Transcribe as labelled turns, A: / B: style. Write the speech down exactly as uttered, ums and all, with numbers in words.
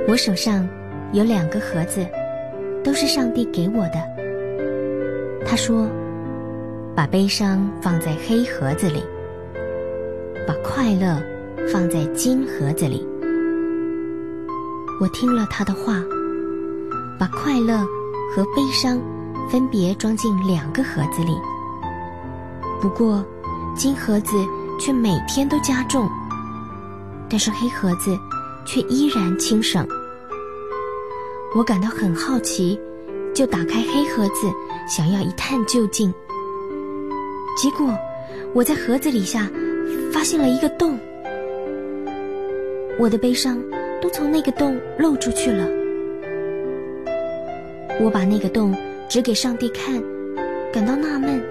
A: 我手上有两个盒子，都是上帝给我的。他说，把悲伤放在黑盒子里，把快乐放在金盒子里。我听了他的话，把快乐和悲伤分别装进两个盒子里。不过金盒子却每天都加重，但是黑盒子却依然轻省。我感到很好奇，就打开黑盒子，想要一探究竟。结果我在盒子里下发现了一个洞，我的悲伤都从那个洞漏出去了。我把那个洞指给上帝看，感到纳闷，